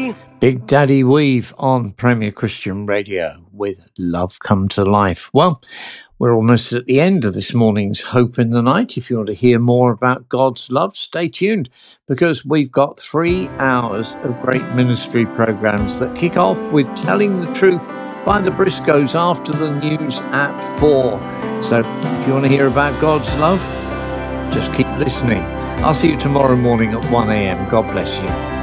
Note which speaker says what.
Speaker 1: Big Daddy Weave on Premier Christian Radio with Love Come to Life. Well, we're almost at the end of this morning's Hope in the Night. If you want to hear more about God's love, stay tuned, because we've got 3 hours of great ministry programs that kick off with Telling the Truth by the Briscoes after the news at 4. So if you want to hear about God's love, just keep listening. I'll see you tomorrow morning at 1 a.m. God bless you.